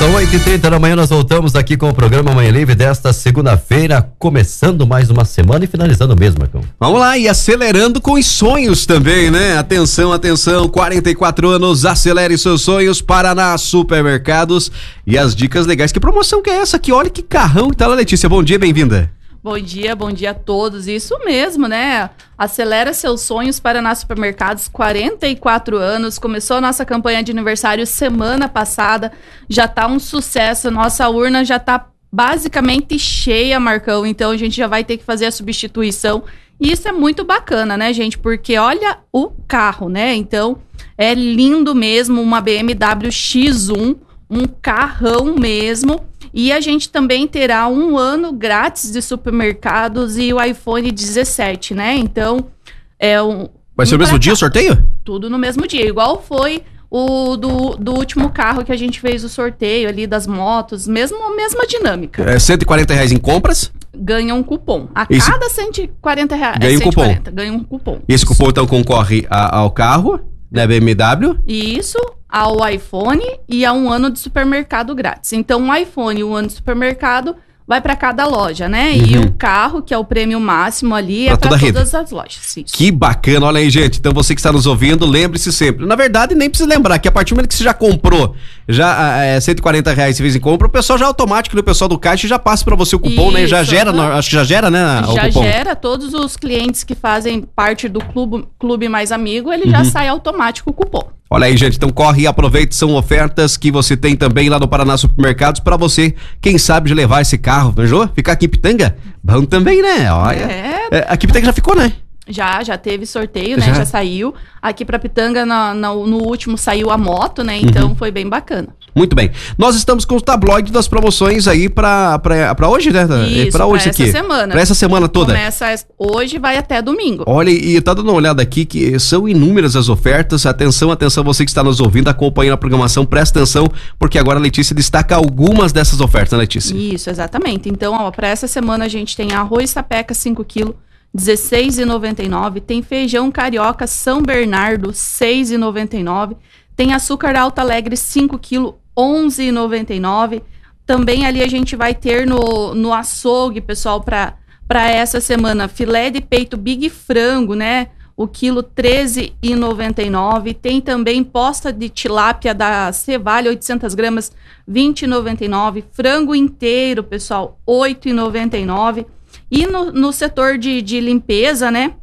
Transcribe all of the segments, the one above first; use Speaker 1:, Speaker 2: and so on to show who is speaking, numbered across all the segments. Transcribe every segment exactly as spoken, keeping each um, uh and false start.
Speaker 1: São oito e trinta da manhã, nós voltamos aqui com o programa Manhã Livre desta segunda-feira, começando mais uma semana e finalizando mesmo, Marcão.
Speaker 2: Vamos lá, e acelerando com os sonhos também, né? Atenção, atenção, quarenta e quatro anos, acelere seus sonhos, Paraná Supermercados. E as dicas legais, que promoção que é essa aqui? Olha que carrão que tá lá, Letícia, bom dia, bem-vinda.
Speaker 3: Bom dia, bom dia a todos. Isso mesmo, né? Acelera seus sonhos, Paraná Supermercados, quarenta e quatro anos. Começou a nossa campanha de aniversário semana passada. Já tá um sucesso. Nossa urna já tá basicamente cheia, Marcão. Então a gente já vai ter que fazer a substituição. E isso é muito bacana, né, gente? Porque olha o carro, né? Então é lindo mesmo, uma B M W X um, um carrão mesmo. E a gente também terá um ano grátis de supermercados e o iPhone dezessete, né? Então, é um...
Speaker 2: Vai ser
Speaker 3: um
Speaker 2: no mesmo
Speaker 3: pra...
Speaker 2: dia o sorteio?
Speaker 3: Tudo no mesmo dia, igual foi o do, do último carro que a gente fez o sorteio ali das motos, mesmo, mesma dinâmica.
Speaker 2: É cento e quarenta reais em compras?
Speaker 3: Ganha um cupom. A
Speaker 2: Esse...
Speaker 3: cada cento e quarenta reais.
Speaker 2: Ganha um cupom.
Speaker 3: Ganha um cupom.
Speaker 2: E esse cupom então concorre a, ao carro, da B M W?
Speaker 3: Isso, ao iPhone e a um ano de supermercado grátis. Então, um iPhone e um ano de supermercado vai para cada loja, né? Uhum. E o carro, que é o prêmio máximo ali, pra é para todas as lojas. Isso.
Speaker 2: Que bacana, olha aí, gente. Então, você que está nos ouvindo, lembre-se sempre. Na verdade, nem precisa lembrar que a partir do momento que você já comprou já é, cento e quarenta reais se fez em compra, o pessoal já automático, o pessoal do caixa já passa para você o cupom, isso, né? Já gera, uhum. Acho que já gera, né? O
Speaker 3: já
Speaker 2: cupom.
Speaker 3: gera, todos os clientes que fazem parte do clube, clube Mais Amigo, ele uhum. já sai automático o cupom.
Speaker 2: Olha aí, gente, então corre e aproveite, são ofertas que você tem também lá no Paraná Supermercados para você, quem sabe, de levar esse carro, manjou? Ficar aqui em Pitanga? Bom também, né? Olha. É. É, aqui em Pitanga já ficou, né?
Speaker 3: Já, já teve sorteio, né?
Speaker 2: Já,
Speaker 3: já saiu. Aqui pra Pitanga, no, no, no último, saiu a moto, né? Então, uhum. foi bem bacana.
Speaker 2: Muito bem. Nós estamos com o tabloide das promoções aí pra, pra, pra hoje, né?
Speaker 3: Isso,
Speaker 2: pra hoje
Speaker 3: pra
Speaker 2: aqui.
Speaker 3: essa semana.
Speaker 2: Pra essa semana toda.
Speaker 3: Começa hoje e vai até domingo.
Speaker 2: Olha, e tá dando uma olhada aqui que são inúmeras as ofertas. Atenção, atenção, você que está nos ouvindo, acompanhando a programação, presta atenção, porque agora a Letícia destaca algumas dessas ofertas, né, Letícia?
Speaker 3: Isso, exatamente. Então, ó, pra essa semana a gente tem arroz sapeca cinco quilos, dezesseis reais e noventa e nove centavos. Tem feijão carioca São Bernardo, seis reais e noventa e nove centavos. Tem açúcar Alto Alegre cinco quilos, onze reais e noventa e nove centavos. Também ali a gente vai ter no, no açougue, pessoal, para para essa semana, filé de peito Big Frango, né? O quilo treze reais e noventa e nove centavos. Tem também posta de tilápia da Cevalha, oitocentas gramas, vinte reais e noventa e nove centavos. Frango inteiro, pessoal, oito reais e noventa e nove centavos. E no, no setor de, de limpeza, né,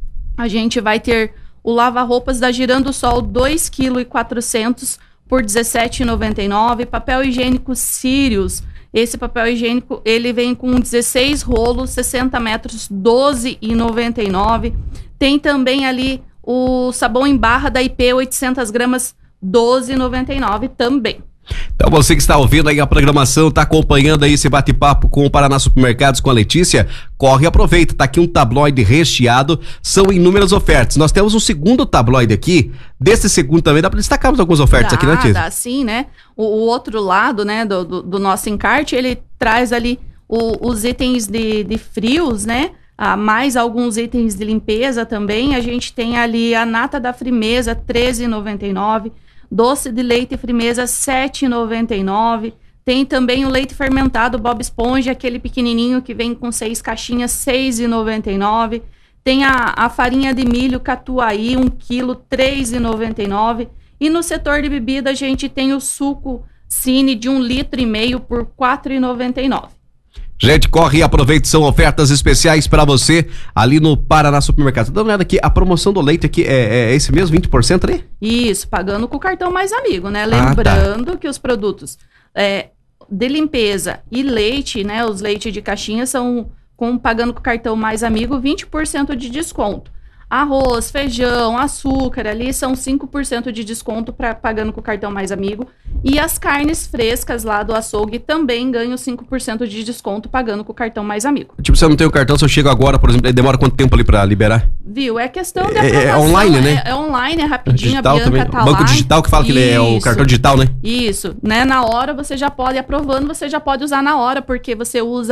Speaker 3: a gente vai ter o lava-roupas da Girando Sol, dois quilos e quatrocentos por dezessete reais e noventa e nove centavos. Papel higiênico Sirius, esse papel higiênico, ele vem com dezesseis rolos, sessenta metros, doze reais e noventa e nove centavos. Tem também ali o sabão em barra da I P, oitocentas gramas, doze reais e noventa e nove centavos também.
Speaker 2: Então você que está ouvindo aí a programação, está acompanhando aí esse bate-papo com o Paraná Supermercados com a Letícia, corre e aproveita, tá aqui um tabloide recheado, são inúmeras ofertas. Nós temos um segundo tabloide aqui, desse segundo também, dá para destacarmos algumas ofertas
Speaker 3: dá,
Speaker 2: aqui, né, Letícia?
Speaker 3: Dá sim, né? O, o outro lado, né, do, do, do nosso encarte, ele traz ali o, os itens de, de frios, né? Ah, mais alguns itens de limpeza também. A gente tem ali a nata da Frimeza, treze reais e noventa e nove centavos. Doce de leite Frimeza, sete reais e noventa e nove centavos. Tem também o leite fermentado Bob Esponja, aquele pequenininho que vem com seis caixinhas, seis reais e noventa e nove centavos. Tem a, a farinha de milho Catuaí, um quilo, três reais e noventa e nove centavos. E no setor de bebida a gente tem o suco Cine de um litro e meio por quatro reais e noventa e nove centavos.
Speaker 2: Gente, corre e aproveite, são ofertas especiais para você ali no Paraná Supermercado. Dá uma olhada aqui, a promoção do leite aqui é, é esse mesmo, vinte por cento ali?
Speaker 3: Isso, pagando com o cartão Mais Amigo, né? Lembrando ah, tá. que os produtos é, de limpeza e leite, né? Os leites de caixinha são com, pagando com o cartão Mais Amigo, vinte por cento de desconto. Arroz, feijão, açúcar ali são cinco por cento de desconto pra, pagando com o cartão Mais Amigo. E as carnes frescas lá do açougue também ganham cinco por cento de desconto pagando com o cartão Mais Amigo.
Speaker 2: Tipo, se eu não tenho cartão, se eu chego agora, por exemplo, demora quanto tempo ali pra liberar?
Speaker 3: Viu? É questão de
Speaker 2: aprovação. É, é online, né?
Speaker 3: É, é online, é rapidinho,
Speaker 2: digital
Speaker 3: a Bianca
Speaker 2: também.
Speaker 3: tá
Speaker 2: Banco
Speaker 3: lá.
Speaker 2: digital que fala que ele é o cartão digital, né?
Speaker 3: Isso, né? Na hora você já pode, aprovando, você já pode usar na hora, porque você usa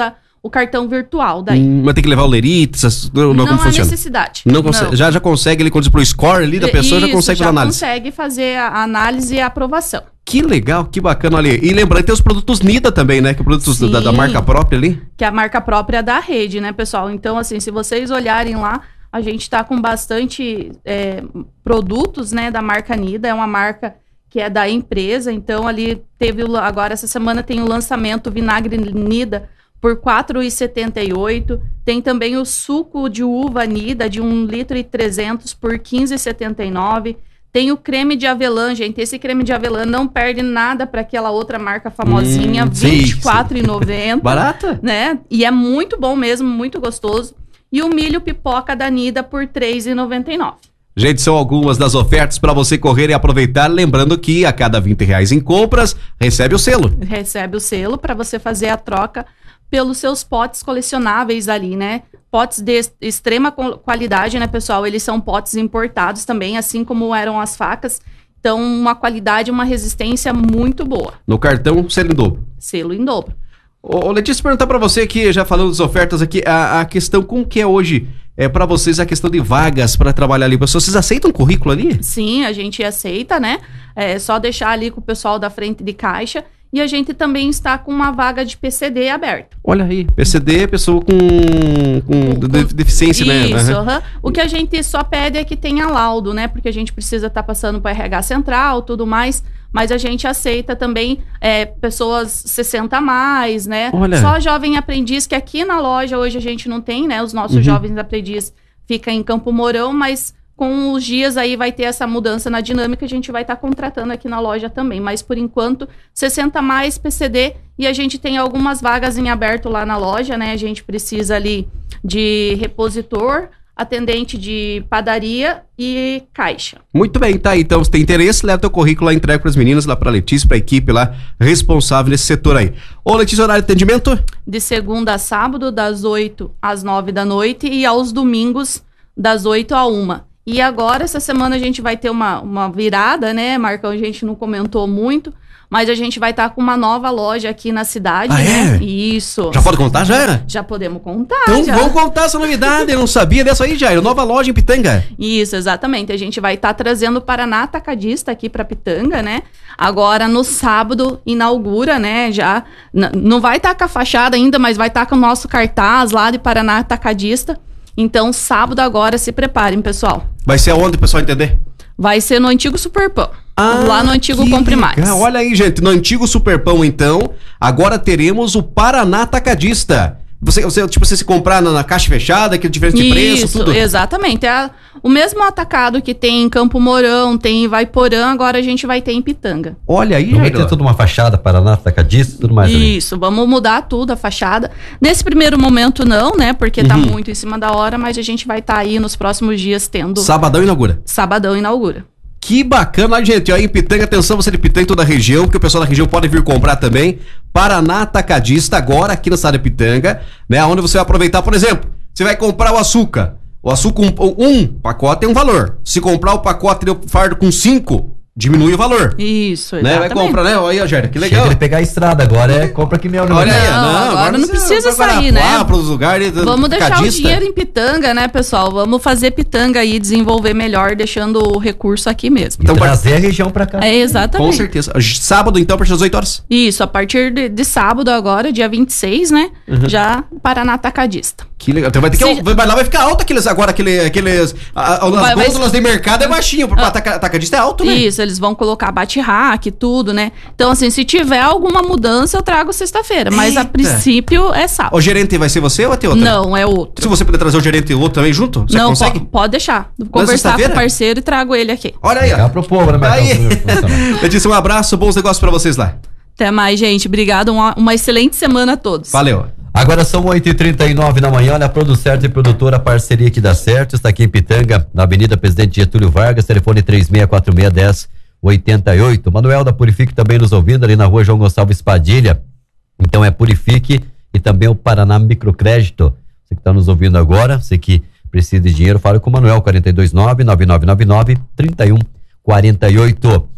Speaker 3: o cartão virtual daí.
Speaker 2: Hum, mas tem que levar o lerite, essas, não,
Speaker 3: não
Speaker 2: como
Speaker 3: há
Speaker 2: funciona?
Speaker 3: necessidade.
Speaker 2: Não consegue,
Speaker 3: não.
Speaker 2: Já, já consegue, ele quando diz pro score ali da pessoa,
Speaker 3: Isso,
Speaker 2: já consegue fazer a análise.
Speaker 3: já consegue fazer a análise e a aprovação.
Speaker 2: Que legal, que bacana ali. E lembrando, tem os produtos Nida também, né? Que produtos da, da marca própria ali.
Speaker 3: Que é a marca própria da rede, né, pessoal? Então, assim, se vocês olharem lá, a gente tá com bastante é, produtos, né, da marca Nida. É uma marca que é da empresa. Então, ali teve, agora essa semana tem o lançamento vinagre Nida por quatro reais e setenta e oito centavos. Tem também o suco de uva Nida de um litro e trezentos por quinze reais e setenta e nove centavos. Tem o creme de avelã, gente. Esse creme de avelã não perde nada para aquela outra marca famosinha,
Speaker 2: hum,
Speaker 3: vinte e quatro reais e noventa centavos.
Speaker 2: Barata?
Speaker 3: Né? E é muito bom mesmo, muito gostoso. E o milho pipoca da Nida por três reais e noventa e nove centavos.
Speaker 2: Gente, são algumas das ofertas para você correr e aproveitar. Lembrando que a cada vinte reais em compras, recebe o selo.
Speaker 3: Recebe o selo para você fazer a troca pelos seus potes colecionáveis ali, né? Potes de extrema qualidade, né, pessoal? Eles são potes importados também, assim como eram as facas. Então, uma qualidade, uma resistência muito boa.
Speaker 2: No cartão, selo em dobro.
Speaker 3: Selo em dobro.
Speaker 2: Ô, ô Letícia, perguntar para você aqui, já falando das ofertas aqui, a, a questão, como que é hoje, é para vocês a questão de vagas para trabalhar ali? Vocês aceitam currículo ali?
Speaker 3: Sim, a gente aceita, né? É só deixar ali com o pessoal da frente de caixa. E a gente também está com uma vaga de P C D aberta.
Speaker 2: Olha aí, P C D é pessoa com, com, com de, deficiência,
Speaker 3: isso,
Speaker 2: né?
Speaker 3: Isso, uhum. uhum. O que a gente só pede é que tenha laudo, né? Porque a gente precisa estar tá passando para R H central, tudo mais. Mas a gente aceita também é, pessoas sessenta a mais, né?
Speaker 2: Olha.
Speaker 3: Só jovem aprendiz, que aqui na loja hoje a gente não tem, né? Os nossos uhum. jovens aprendiz ficam em Campo Mourão, mas com os dias aí vai ter essa mudança na dinâmica, a gente vai estar tá contratando aqui na loja também. Mas por enquanto, sessenta a mais P C D, e a gente tem algumas vagas em aberto lá na loja, né? A gente precisa ali de repositor, atendente de padaria e caixa.
Speaker 2: Muito bem, tá aí. Então, se tem interesse, leva teu currículo lá, entrega para as meninas, lá para a Letícia, para a equipe lá responsável nesse setor aí. Ô, Letícia, horário de atendimento?
Speaker 3: De segunda a sábado, das oito às nove da noite, e aos domingos, das oito à uma. E agora, essa semana, a gente vai ter uma, uma virada, né, Marcão? A gente não comentou muito, mas a gente vai estar tá com uma nova loja aqui na cidade,
Speaker 2: ah,
Speaker 3: né?
Speaker 2: É?
Speaker 3: Isso.
Speaker 2: Já pode contar, já?
Speaker 3: Já podemos contar,
Speaker 2: Então
Speaker 3: já.
Speaker 2: vamos contar essa novidade, eu não sabia dessa aí, Jair. Nova loja em Pitanga.
Speaker 3: Isso, exatamente. A gente vai estar tá trazendo o Paraná Atacadista aqui para Pitanga, né? Agora, no sábado, inaugura, né? Já, n- não vai estar tá com a fachada ainda, mas vai estar tá com o nosso cartaz lá de Paraná Atacadista. Então, sábado agora, se preparem, pessoal.
Speaker 2: Vai ser aonde, o pessoal entender?
Speaker 3: Vai ser no antigo Superpão.
Speaker 2: Ah,
Speaker 3: lá no antigo Compre Mais.
Speaker 2: Legal. Olha aí, gente, no antigo Superpão, então, agora teremos o Paraná Atacadista. Você, você, tipo, você se comprar na, na caixa fechada, aquele diferente de preço,
Speaker 3: Isso,
Speaker 2: tudo?
Speaker 3: Exatamente. É a, o mesmo atacado que tem em Campo Mourão, tem em Vaiporã, agora a gente vai ter em Pitanga.
Speaker 2: Olha aí,
Speaker 1: Jair. Vai ter toda uma fachada, Paraná Atacadista e tudo mais.
Speaker 3: Isso, ali. Vamos mudar tudo, a fachada. Nesse primeiro momento não, né, porque uhum. tá muito em cima da hora, mas a gente vai estar tá aí nos próximos dias tendo...
Speaker 2: Sabadão inaugura.
Speaker 3: Sabadão inaugura.
Speaker 2: Que bacana, gente, ó, em Pitanga, atenção, você de Pitanga, toda a região, porque o pessoal da região pode vir comprar também. Paraná Atacadista, agora aqui na cidade de Pitanga, né, onde você vai aproveitar, por exemplo, você vai comprar o açúcar, o açúcar, um, um pacote tem um valor, se comprar o pacote de fardo com cinco, diminui o valor.
Speaker 3: Isso,
Speaker 2: né? Vai comprar, né? Olha aí, Jair, que legal.
Speaker 1: Chega de pegar a estrada, agora é compra aqui mesmo.
Speaker 2: Olha aí,
Speaker 3: não,
Speaker 2: não,
Speaker 3: agora, agora não precisa sair, né?
Speaker 2: Para os lugares,
Speaker 3: vamos deixar o dinheiro em Pitanga, né, pessoal? Vamos fazer Pitanga aí, desenvolver melhor, deixando o recurso aqui mesmo.
Speaker 1: Então, trazer a região para cá.
Speaker 3: É, exatamente.
Speaker 2: Com certeza. Sábado, então, a partir das oito horas?
Speaker 3: Isso, a partir de, de sábado agora, dia vinte e seis, né? Uhum. Já Paraná Atacadista.
Speaker 2: Que legal. Então vai ter que. Se... Vai, lá vai ficar alto aqueles agora, aquele, aqueles. A, as vai, gôndolas vai... de mercado é baixinho, porque ah, atacadista é alto, né?
Speaker 3: Isso, eles vão colocar bate-rack e tudo, né? Então, assim, se tiver alguma mudança, eu trago sexta-feira. Mas Eita. a princípio é sábado.
Speaker 2: O gerente vai ser você ou vai ter outro?
Speaker 3: Não, é outro.
Speaker 2: Se você puder trazer o gerente e outro também junto, você
Speaker 3: Não,
Speaker 2: consegue?
Speaker 3: Não, pode deixar. Vou conversar com o parceiro e trago ele aqui.
Speaker 2: Olha aí, ó.
Speaker 1: Dá pro povo, né?
Speaker 2: Aí. Letícia, um abraço, bons negócios pra vocês lá.
Speaker 3: Até mais, gente. Obrigado. Uma, uma excelente semana a todos.
Speaker 2: Valeu.
Speaker 1: Agora são oito e trinta e nove da manhã, olha, a Producerto e Produtora, parceria que dá certo, está aqui em Pitanga, na Avenida Presidente Getúlio Vargas, telefone três seis quatro seis, um zero oito oito. Manuel da Purifique também nos ouvindo, ali na rua João Gonçalves Padilha. Então é Purifique e também o Paraná Microcrédito. Você que está nos ouvindo agora, você que precisa de dinheiro, fale com o Manuel, quatro dois nove, nove nove nove nove, três um quatro oito.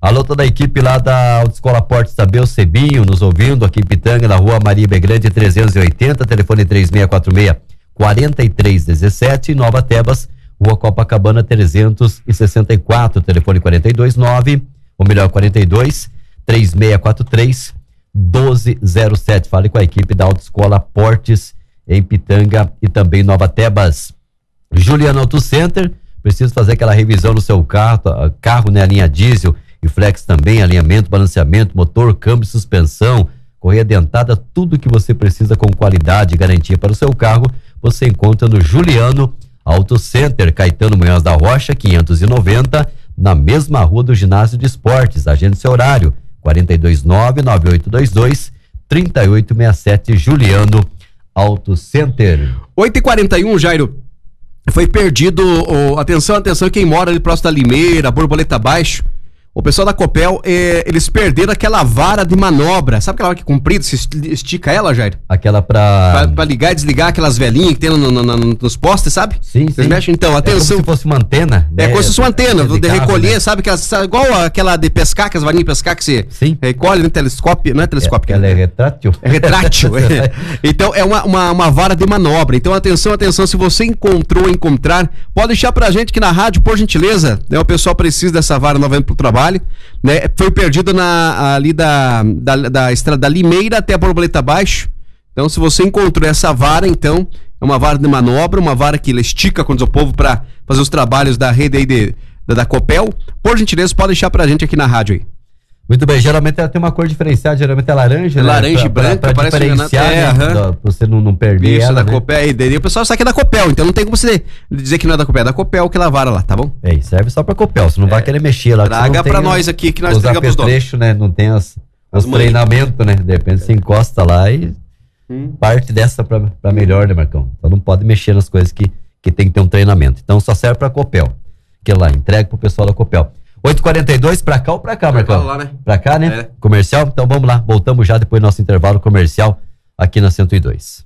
Speaker 1: Alô, toda a equipe lá da Autoescola Portes também, o Cebinho, nos ouvindo aqui em Pitanga, na rua Maria Begrande trezentos e oitenta, telefone três seis quatro seis, quatro três um sete, Nova Tebas, rua Copacabana trezentos e sessenta e quatro, telefone quarenta e dois nove, ou melhor, quarenta e dois, três seis quatro três, doze zero sete. Fale com a equipe da Autoescola Portes em Pitanga e também Nova Tebas. Juliano Auto Center, preciso fazer aquela revisão no seu carro, carro, né, a linha diesel e flex também, alinhamento, balanceamento, motor, câmbio, suspensão, correia dentada, tudo que você precisa com qualidade e garantia para o seu carro, você encontra no Juliano Auto Center, Caetano Munhoz da Rocha, quinhentos e noventa, na mesma rua do Ginásio de Esportes. Agende seu horário, quarenta e dois nove, nove oito dois dois, trinta e oito sessenta e sete, Juliano Auto Center.
Speaker 2: oito e quarenta e um, Jairo, foi perdido, oh, atenção, atenção, quem mora ali próximo da Limeira, Borboleta Baixo, o pessoal da Copel, eh, eles perderam aquela vara de manobra. Sabe aquela vara que é comprida, se estica ela, Jair?
Speaker 1: Aquela pra...
Speaker 2: pra... Pra ligar e desligar aquelas velhinhas que tem no, no, no, nos postes, sabe?
Speaker 1: Sim,
Speaker 2: Vocês
Speaker 1: sim.
Speaker 2: mexem, então, atenção.
Speaker 1: É como se fosse uma antena.
Speaker 2: É
Speaker 1: né?
Speaker 2: como se fosse uma antena, de, de
Speaker 1: carro,
Speaker 2: recolher,
Speaker 1: né?
Speaker 2: sabe? Que as, igual aquela de pescar, que as varinhas de pescar que você
Speaker 1: Sim.
Speaker 2: recolhe no telescópio, não é telescópio.
Speaker 1: É, ela é retrátil.
Speaker 2: É retrátil. é. Então é uma, uma, uma vara de manobra. Então atenção, atenção, se você encontrou, encontrar, pode deixar pra gente aqui na rádio, por gentileza, né? O pessoal precisa dessa vara novamente pro trabalho, né? Foi perdido na, ali da, da, da estrada da Limeira até a Borboleta Baixo. Então se você encontrou essa vara, então é uma vara de manobra, uma vara que estica, quando o povo, para fazer os trabalhos da rede aí de, da, da Copel. Por gentileza, pode deixar pra gente aqui na rádio aí.
Speaker 1: Muito bem, geralmente ela tem uma cor diferenciada, geralmente é laranja,
Speaker 2: É
Speaker 1: né?
Speaker 2: laranja e
Speaker 1: Pra-
Speaker 2: branca,
Speaker 1: pra, pra
Speaker 2: parece
Speaker 1: diferenciar,
Speaker 2: enganado. É,
Speaker 1: né?
Speaker 2: aham.
Speaker 1: Da- pra você não, não perder
Speaker 2: Isso,
Speaker 1: ela,
Speaker 2: da
Speaker 1: né?
Speaker 2: Copel. E daí o pessoal sabe que é da Copel, então não tem como você dizer que não é da Copel, é da Copel que lavaram lá, tá bom?
Speaker 1: É, serve só pra Copel, você não vai querer mexer lá.
Speaker 2: Traga pra nós aqui que nós
Speaker 1: os
Speaker 2: entregamos os donos.
Speaker 1: apetrechos, né? Não tem as,
Speaker 2: As
Speaker 1: os treinamentos, né? De repente você encosta lá e
Speaker 2: Hum.
Speaker 1: parte dessa pra, pra melhor, né, Marcão? Então não pode mexer nas coisas que, que tem que ter um treinamento. Então só serve pra Copel. Que lá, entrega pro pessoal da Copel. oito e quarenta e dois, pra cá ou pra cá, Marcão?
Speaker 2: Pra lá, né?
Speaker 1: Pra cá, né?
Speaker 2: É.
Speaker 1: Comercial? Então vamos lá, voltamos já depois do nosso intervalo comercial aqui na cento e dois.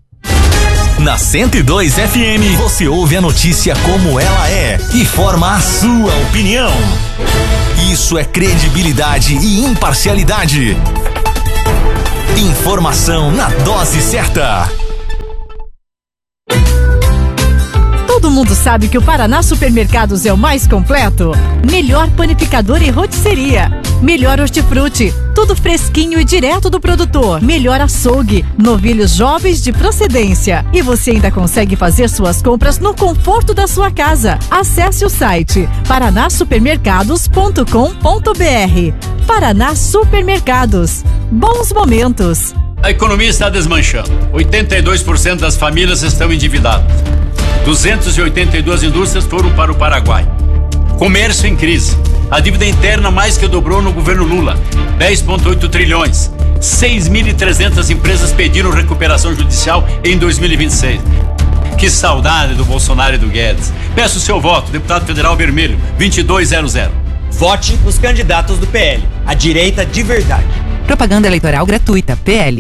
Speaker 4: Na cento e dois F M, você ouve a notícia como ela é e forma a sua opinião. Isso é credibilidade e imparcialidade. Informação na dose certa.
Speaker 5: Todo mundo sabe que o Paraná Supermercados é o mais completo. Melhor panificador e rotisseria. Melhor hortifruti. Tudo fresquinho e direto do produtor. Melhor açougue. Novilhos jovens de procedência. E você ainda consegue fazer suas compras no conforto da sua casa. Acesse o site paraná supermercados ponto com ponto br. Paraná Supermercados. Bons momentos.
Speaker 6: A economia está desmanchando. oitenta e dois por cento das famílias estão endividadas. duzentas e oitenta e duas indústrias foram para o Paraguai. Comércio em crise. A dívida interna mais que dobrou no governo Lula, dez vírgula oito trilhões. seis mil e trezentas empresas pediram recuperação judicial em dois mil e vinte e seis. Que saudade do Bolsonaro e do Guedes. Peço o seu voto, deputado federal vermelho, vinte e dois zero zero.
Speaker 7: Vote nos candidatos do P L, a direita de verdade.
Speaker 8: Propaganda eleitoral gratuita, P L.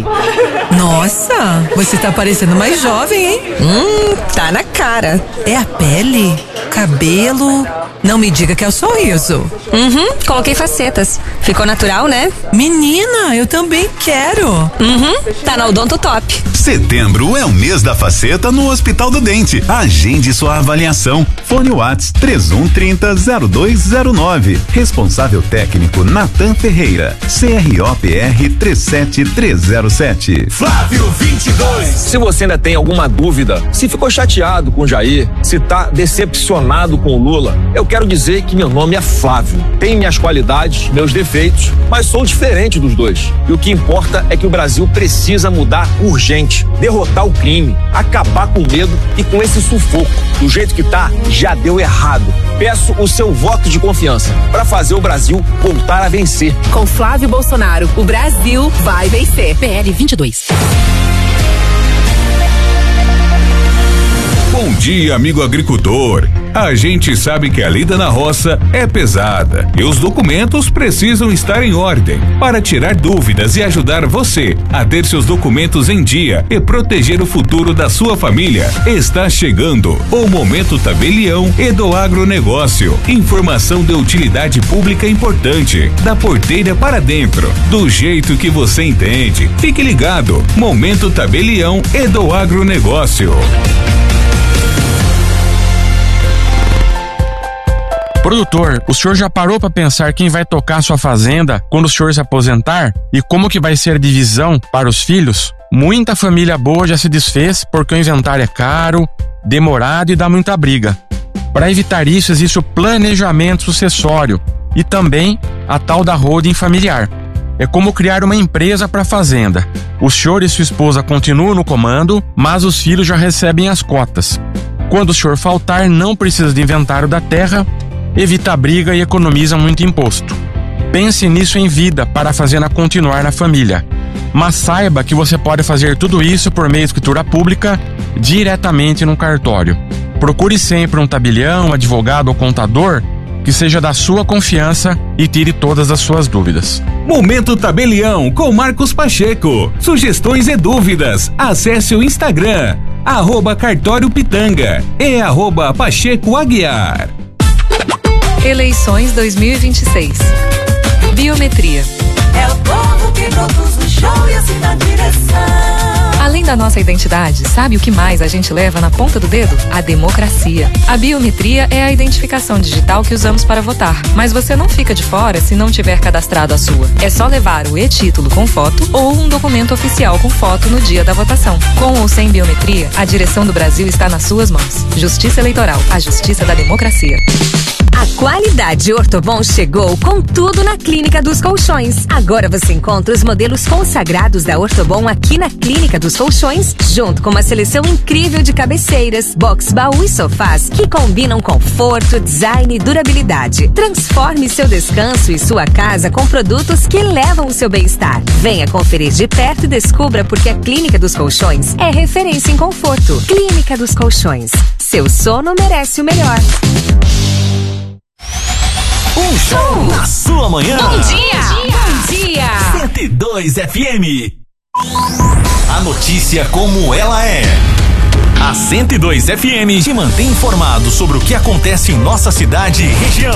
Speaker 8: Nossa, você tá parecendo mais jovem, hein? Hum, tá na cara. É a pele? Cabelo? Não me diga que é o sorriso.
Speaker 9: Uhum, coloquei facetas. Ficou natural, né?
Speaker 8: Menina, eu também quero.
Speaker 9: Uhum, tá na Odonto Top.
Speaker 4: Setembro é o mês da faceta no Hospital do Dente. Agende sua avaliação. Fone Whats três um três zero zero dois zero nove. Responsável técnico Natan Ferreira. C R O P R três sete três zero sete. Flávio vinte e dois.
Speaker 10: Se você ainda tem alguma dúvida, se ficou chateado com o Jair, se tá decepcionado com o Lula, eu quero dizer que meu nome é Flávio. Tenho minhas qualidades, meus defeitos, mas sou diferente dos dois. E o que importa é que o Brasil precisa mudar urgente, derrotar o crime, acabar com o medo e com esse sufoco. Do jeito que tá, já deu errado. Peço o seu voto de confiança para fazer o Brasil voltar a vencer.
Speaker 8: Com Flávio Bolsonaro, o Brasil vai vencer. P L vinte e dois.
Speaker 11: Bom dia, amigo agricultor. A gente sabe que a lida na roça é pesada e os documentos precisam estar em ordem. Para tirar dúvidas e ajudar você a ter seus documentos em dia e proteger o futuro da sua família, está chegando o Momento Tabelião e do Agronegócio. Informação de utilidade pública importante, da porteira para dentro, do jeito que você entende. Fique ligado, Momento Tabelião e do Agronegócio.
Speaker 12: Produtor, o senhor já parou para pensar quem vai tocar sua fazenda quando o senhor se aposentar? E como que vai ser a divisão para os filhos? Muita família boa já se desfez porque o inventário é caro, demorado e dá muita briga. Para evitar isso, existe o planejamento sucessório e também a tal da holding familiar. É como criar uma empresa para a fazenda. O senhor e sua esposa continuam no comando, mas os filhos já recebem as cotas. Quando o senhor faltar, não precisa de inventário da terra, evita a briga e economiza muito imposto. Pense nisso em vida para a fazenda continuar na família. Mas saiba que você pode fazer tudo isso por meio de escritura pública diretamente no cartório. Procure sempre um tabelião, advogado ou contador que seja da sua confiança e tire todas as suas dúvidas.
Speaker 11: Momento Tabelião com Marcos Pacheco. Sugestões e dúvidas, acesse o Instagram, arroba Cartório Pitanga e arroba Pacheco Aguiar.
Speaker 13: Eleições dois mil e vinte e seis. Biometria.
Speaker 14: É o povo que produz o show e assim na direção.
Speaker 13: Além da nossa identidade, sabe o que mais a gente leva na ponta do dedo? A democracia. A biometria é a identificação digital que usamos para votar, mas você não fica de fora se não tiver cadastrado a sua. É só levar o e-título com foto ou um documento oficial com foto no dia da votação. Com ou sem biometria, a direção do Brasil está nas suas mãos. Justiça Eleitoral, a justiça da democracia.
Speaker 15: A qualidade Ortobon chegou com tudo na Clínica dos Colchões. Agora você encontra os modelos consagrados da Ortobon aqui na Clínica dos Colchões, junto com uma seleção incrível de cabeceiras, box, baú e sofás que combinam conforto, design e durabilidade. Transforme seu descanso e sua casa com produtos que levam o seu bem-estar. Venha conferir de perto e descubra porque a Clínica dos Colchões é referência em conforto. Clínica dos Colchões. Seu sono merece o melhor.
Speaker 16: Um show na sua manhã.
Speaker 15: Bom dia! Bom dia!
Speaker 16: cento e dois F M. A notícia como ela é. A cento e dois F M te mantém informado sobre o que acontece em nossa cidade e região.